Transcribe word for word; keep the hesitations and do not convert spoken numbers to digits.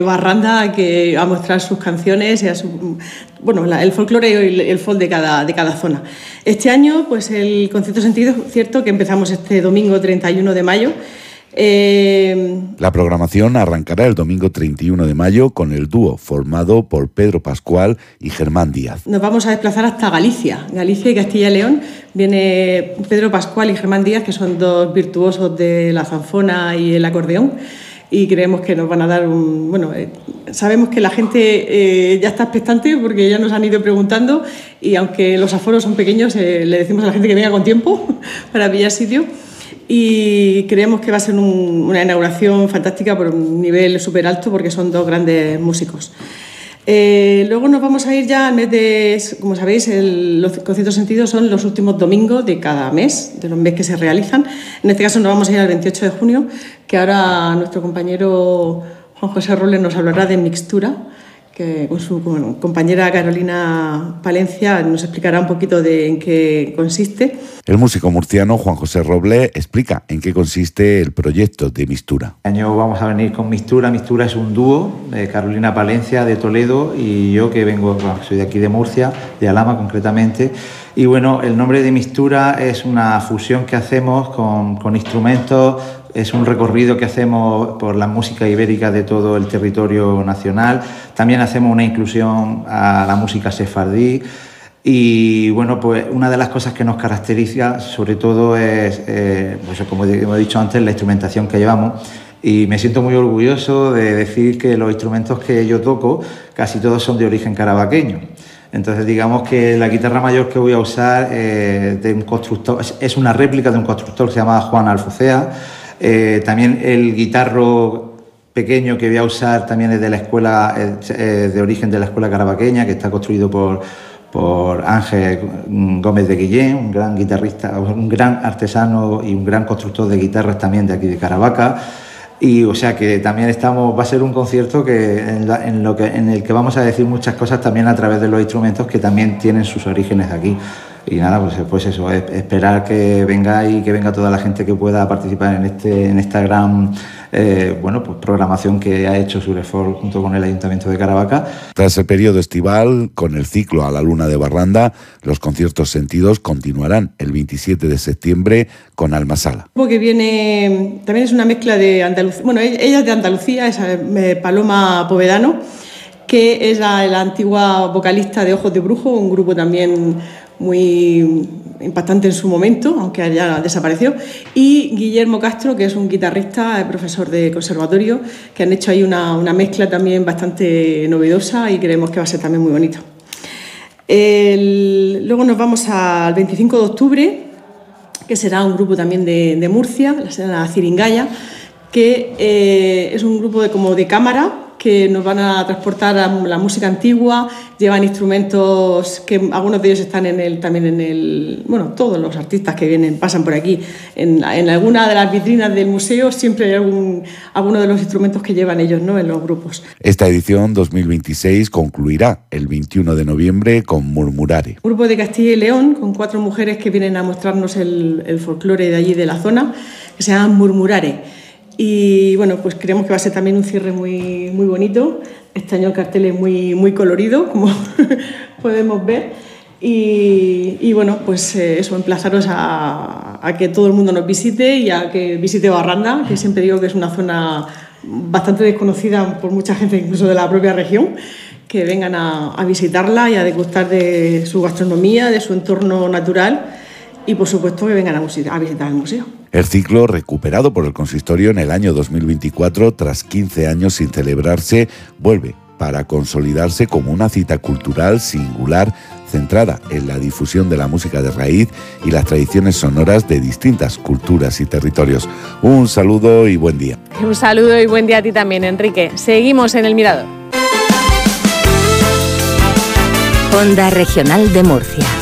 Barranda, que va a mostrar sus canciones y a su, bueno, la, el folclore y el, el folk de cada, de cada zona. Este año, pues el Concierto Sentido, cierto que empezamos este domingo treinta y uno de mayo. Eh... La programación arrancará el domingo treinta y uno de mayo con el dúo formado por Pedro Pascual y Germán Díaz. Nos vamos a desplazar hasta Galicia, Galicia y Castilla y León. Viene Pedro Pascual y Germán Díaz, que son dos virtuosos de la zanfona y el acordeón. Y creemos que nos van a dar un... Bueno, eh, sabemos que la gente eh, ya está expectante porque ya nos han ido preguntando y aunque los aforos son pequeños, eh, le decimos a la gente que venga con tiempo para pillar sitio y creemos que va a ser un, una inauguración fantástica por un nivel súper alto porque son dos grandes músicos. Eh, luego nos vamos a ir ya al mes de, como sabéis, el, los conciertos sentidos son los últimos domingos de cada mes, de los meses que se realizan. En este caso nos vamos a ir al veintiocho de junio, que ahora nuestro compañero Juan José Robles nos hablará de mixtura, que con su bueno, compañera Carolina Palencia nos explicará un poquito de en qué consiste. El músico murciano Juan José Robles explica en qué consiste el proyecto de Mixtura. Este año vamos a venir con Mixtura. Mixtura es un dúo, de Carolina Palencia de Toledo y yo que vengo, bueno, soy de aquí de Murcia, de Alhama concretamente. Y bueno, el nombre de Mixtura es una fusión que hacemos con, con instrumentos. Es un recorrido que hacemos por la música ibérica de todo el territorio nacional. También hacemos una inclusión a la música sefardí. Y bueno, pues una de las cosas que nos caracteriza sobre todo es, eh, pues como hemos dicho antes, la instrumentación que llevamos. Y me siento muy orgulloso de decir que los instrumentos que yo toco casi todos son de origen carabaqueño. Entonces digamos que la guitarra mayor que voy a usar eh, de un constructor, es una réplica de un constructor que se llama Juan Alfucea. Eh, también el guitarro pequeño que voy a usar también es de la escuela, eh, de origen de la escuela carabaqueña, que está construido por, por Ángel Gómez de Guillén, un gran guitarrista, un gran artesano y un gran constructor de guitarras también de aquí de Caravaca. Y o sea que también estamos, va a ser un concierto que en, la, en, lo que, en el que vamos a decir muchas cosas también a través de los instrumentos que también tienen sus orígenes aquí. Y nada, pues, pues eso, esperar que vengáis y que venga toda la gente que pueda participar en este en esta gran eh, bueno, pues programación que ha hecho Surefor junto con el Ayuntamiento de Caravaca. Tras el periodo estival, con el ciclo A la Luna de Barranda, los conciertos sentidos continuarán el veintisiete de septiembre con Almasala. Que viene, también es una mezcla de Andalucía, bueno, ella es de Andalucía, es Paloma Povedano, que es la, la antigua vocalista de Ojos de Brujo, un grupo también muy impactante en su momento, aunque ya desapareció, y Guillermo Castro, que es un guitarrista, profesor de conservatorio, que han hecho ahí una, una mezcla también bastante novedosa y creemos que va a ser también muy bonito. El, luego nos vamos al veinticinco de octubre, que será un grupo también de, de Murcia, la Ciringaya, que eh, es un grupo de, como de cámara, que nos van a transportar a la música antigua, llevan instrumentos que algunos de ellos están en el, también en el, bueno, todos los artistas que vienen, pasan por aquí, en, en alguna de las vitrinas del museo siempre hay algún, alguno de los instrumentos que llevan ellos, ¿no?, en los grupos. Esta edición dos mil veintiséis concluirá el veintiuno de noviembre con Murmurare. Un grupo de Castilla y León, con cuatro mujeres que vienen a mostrarnos el, el folclore de allí de la zona, que se llama Murmurare. Y bueno, pues creemos que va a ser también un cierre muy, muy bonito. Este año el cartel es muy, muy colorido, como podemos ver. Y, y bueno, pues eh, eso, emplazaros a, a que todo el mundo nos visite y a que visite Barranda, que siempre digo que es una zona bastante desconocida por mucha gente, incluso de la propia región, que vengan a, a visitarla y a degustar de su gastronomía, de su entorno natural y por supuesto que vengan a, a visitar el museo. El ciclo, recuperado por el consistorio en el año dos mil veinticuatro, tras quince años sin celebrarse, vuelve para consolidarse como una cita cultural singular centrada en la difusión de la música de raíz y las tradiciones sonoras de distintas culturas y territorios. Un saludo y buen día. Un saludo y buen día a ti también, Enrique. Seguimos en El Mirador. Onda Regional de Murcia.